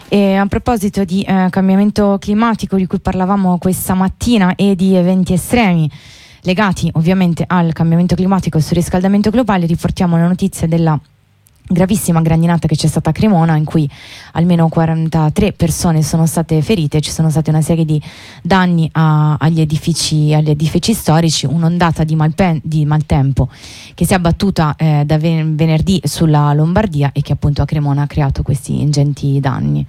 E a proposito di cambiamento climatico di cui parlavamo questa mattina e di eventi estremi legati ovviamente al cambiamento climatico e sul riscaldamento globale, riportiamo la notizia della gravissima grandinata che c'è stata a Cremona, in cui almeno 43 persone sono state ferite. Ci sono state una serie di danni agli edifici storici, un'ondata di maltempo che si è abbattuta da venerdì sulla Lombardia e che appunto a Cremona ha creato questi ingenti danni.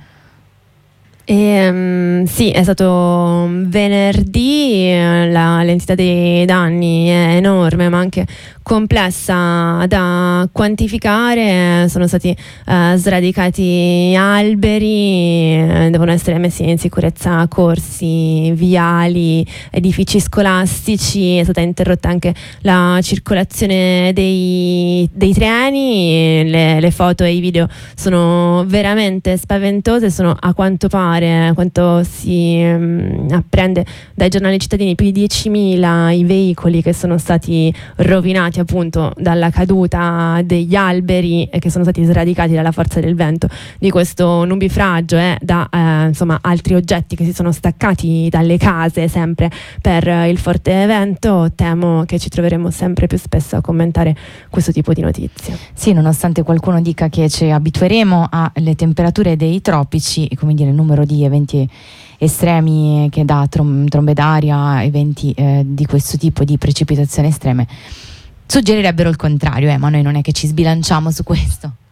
Sì, è stato venerdì, l'entità dei danni è enorme ma anche complessa da quantificare. Sono stati sradicati alberi, devono essere messi in sicurezza corsi, viali, edifici scolastici, è stata interrotta anche la circolazione dei treni. Le foto e i video sono veramente spaventose, sono a quanto si apprende dai giornali cittadini più di 10.000 i veicoli che sono stati rovinati appunto dalla caduta degli alberi e che sono stati sradicati dalla forza del vento di questo nubifragio e da insomma altri oggetti che si sono staccati dalle case sempre per il forte vento. Temo che ci troveremo sempre più spesso a commentare questo tipo di notizie. Sì, nonostante qualcuno dica che ci abitueremo alle temperature dei tropici, come dire, il numero di eventi estremi che dà trombe d'aria, eventi di questo tipo di precipitazioni estreme suggerirebbero il contrario, ma noi non è che ci sbilanciamo su questo.